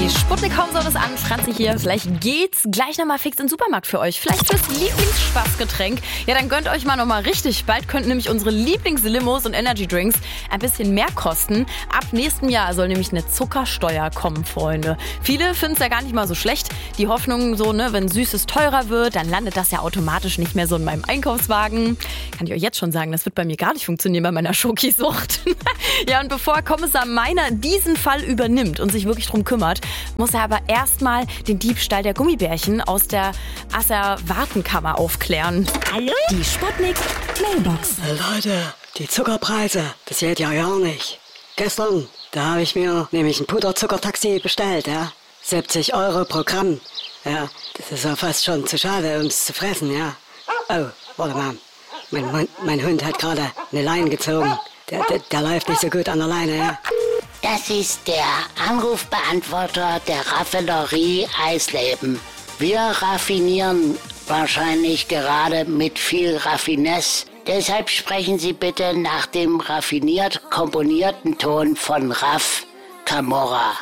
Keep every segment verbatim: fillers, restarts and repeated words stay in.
Sputnik Home Service an, Franzi hier. Vielleicht geht's gleich nochmal fix in den Supermarkt für euch. Vielleicht fürs Lieblingsspaßgetränk. Ja, dann gönnt euch mal nochmal richtig. Bald könnten nämlich unsere Lieblingslimos und Energy Drinks ein bisschen mehr kosten. Ab nächstem Jahr soll nämlich eine Zuckersteuer kommen, Freunde. Viele finden es ja gar nicht mal so schlecht. Die Hoffnung so, ne, wenn Süßes teurer wird, dann landet das ja automatisch nicht mehr so in meinem Einkaufswagen. Kann ich euch jetzt schon sagen, das wird bei mir gar nicht funktionieren bei meiner Schokisucht. Ja, und bevor Kommissar Meiner diesen Fall übernimmt und sich wirklich drum kümmert, muss er aber erstmal den Diebstahl der Gummibärchen aus der Asservatenkammer aufklären. Hallo? Die Sputnik Mailbox. Leute, die Zuckerpreise, das geht ja gar nicht. Gestern, da habe ich mir nämlich ein Puderzuckertaxi bestellt, ja. siebzig Euro pro Gramm. Ja, das ist ja fast schon zu schade, um es zu fressen, ja. Oh, warte mal. Mein, mein, mein Hund hat gerade eine Leine gezogen. Der, der, der läuft nicht so gut an der Leine, ja. Das ist der Anrufbeantworter der Raffinerie Eisleben. Wir raffinieren wahrscheinlich gerade mit viel Raffinesse. Deshalb sprechen Sie bitte nach dem raffiniert komponierten Ton von Raff Camorra.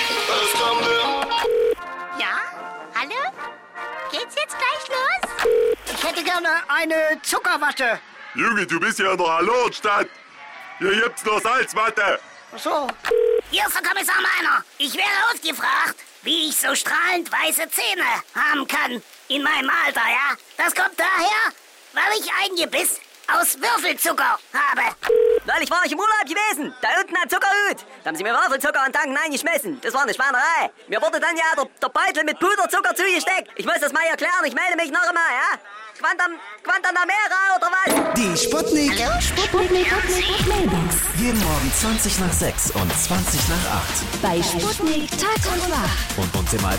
Ja? Hallo? Geht's jetzt gleich los? Ich hätte gerne eine Zuckerwatte. Junge, du bist ja in der Hallerstadt. Hier gibt's nur Salzwatte. Ach so. Hier ist der Kommissar Meiner. Ich wäre ausgefragt, wie ich so strahlend weiße Zähne haben kann in meinem Alter, ja? Das kommt daher, weil ich ein Gebiss aus Würfelzucker habe. Neulich war ich im Urlaub gewesen, da unten am Zuckerhut. Da haben sie mir Würfelzucker und Tanken eingeschmissen. Das war eine Schweinerei. Mir wurde dann ja der, der Beutel mit Puderzucker zugesteckt. Ich muss das mal erklären, ich melde mich noch einmal, ja? Quantam, Quantanamera oder was? Die Sputnik. Hallo? Sputnik Mailbox. Jeden Morgen zwanzig nach sechs und zwanzig nach acht. Bei Sputnik Tag und Nacht. Und uns im